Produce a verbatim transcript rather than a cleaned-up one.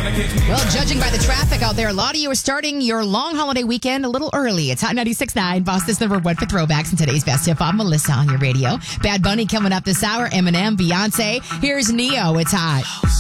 Well, judging by the traffic out there, a lot of you are starting your long holiday weekend a little early. It's Hot ninety-six point nine, Boston's number one for throwbacks, and today's best hip hop, Melissa on your radio. Bad Bunny coming up this hour, Eminem, Beyonce. Here's Neo. It's hot.